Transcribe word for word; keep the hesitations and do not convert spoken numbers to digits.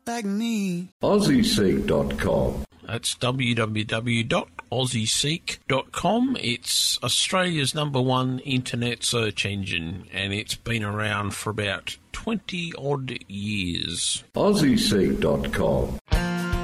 Agni. Aussie Seek dot com. That's w w w dot aussie seek dot com. It's Australia's number one internet search engine, and it's been around for about twenty odd years. Aussie Seek dot com.